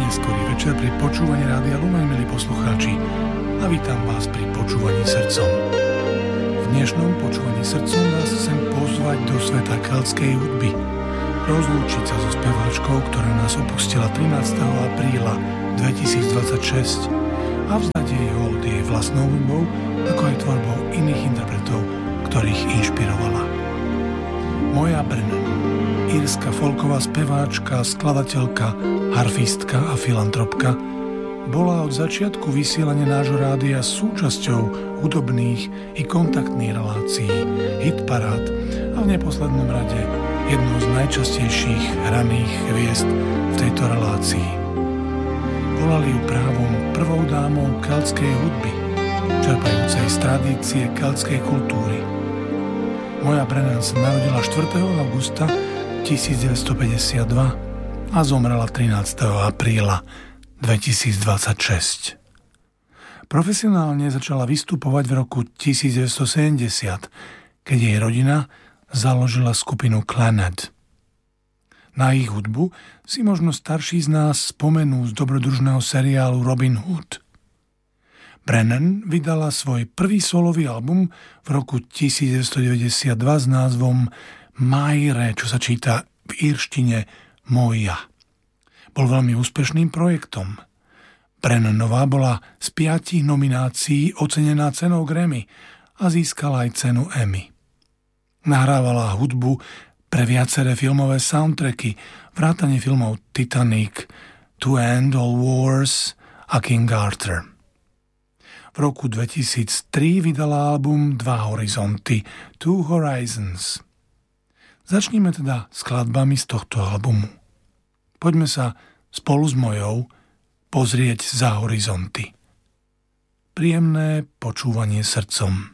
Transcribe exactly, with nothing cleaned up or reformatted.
neskorý večer pri počúvaní Rádia Lumen, milí poslucháči, a vítam vás pri počúvaní srdcom. V dnešnom počúvaní srdcom vás chcem pozvať do sveta keltskej hudby, rozlúčiť sa so speváčkou, ktorá nás opustila trinásteho apríla dvetisícdvadsaťšesť a vzdať jej hold jej vlastnou hudbou, ako aj tvorbou iných interpretov, ktorých inšpirovala. Moja Brennan, írska folková speváčka, skladateľka, harfistka a filantropka, bola od začiatku vysielania nášho rádia súčasťou hudobných i kontaktných relácií, hitparád a v neposlednom rade jednou z najčastejších hraných hviezd v tejto relácii. Volali ju právom prvou dámou keltskej hudby, čerpajúcej z tradície keltskej kultúry. Moja Brennan sa narodila štvrtého augusta tisícdeväťstopäťdesiatdva a zomrela trinásteho apríla dvetisícdvadsaťšesť. Profesionálne začala vystupovať v roku tisícdeväťstosedemdesiat, keď jej rodina založila skupinu Clannad. Na ich hudbu si možno starší z nás spomenú z dobrodružného seriálu Robin Hood. Brennan vydala svoj prvý solový album v roku tisícdeväťstodeväťdesiatdva s názvom Maire, čo sa číta v írštine Moja. Bol veľmi úspešným projektom. Brennanová bola z piatich nominácií ocenená cenou Grammy a získala aj cenu Emmy. Nahrávala hudbu pre viaceré filmové soundtracky, vrátane filmov Titanic, To End All Wars a King Arthur. V roku dvetisíctri vydala album Dva horizonty, Two Horizons. Začníme teda skladbami z tohto albumu. Poďme sa spolu s mojou pozrieť za horizonty. Príjemné počúvanie srdcom.